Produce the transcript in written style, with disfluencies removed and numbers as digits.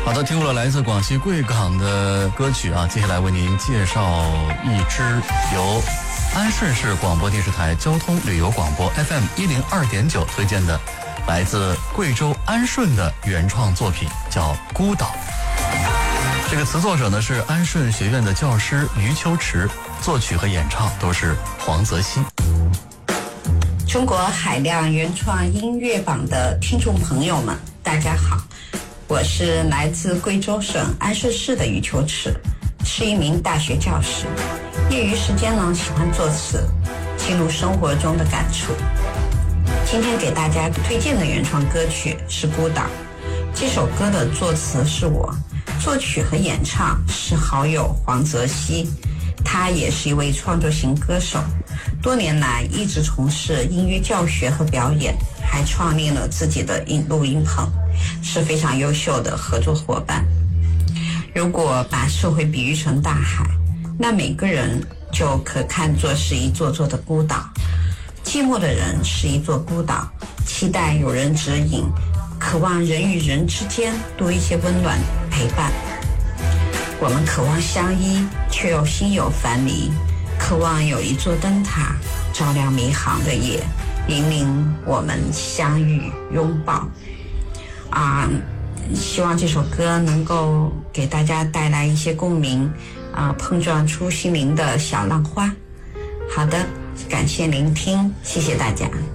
好的，听过了来自广西贵港的歌曲啊，接下来为您介绍一支由安顺市广播电视台交通旅游广播 FM102.9 推荐的来自贵州安顺的原创作品，叫《孤岛》。这个词作者呢是安顺学院的教师余秋池，作曲和演唱都是黄泽熙。 中国海量原创音乐榜的听众朋友们，大家好，我是来自贵州省安顺市的余秋池，是一名大学教师，业余时间呢喜欢作词，记录生活中的感触。今天给大家推荐的原创歌曲是《孤岛》，这首歌的作词是我，作曲和演唱是好友黄泽熙，他也是一位创作型歌手，多年来一直从事音乐教学和表演，还创立了自己的录音棚，是非常优秀的合作伙伴。如果把社会比喻成大海，那每个人就可看作是一座座的孤岛。寂寞的人是一座孤岛，期待有人指引，渴望人与人之间多一些温暖陪伴。我们渴望相依，却又心有樊篱，渴望有一座灯塔照亮迷航的夜，引领我们相遇拥抱。希望这首歌能够给大家带来一些共鸣，碰撞出心灵的小浪花。好的，感谢聆听，谢谢大家。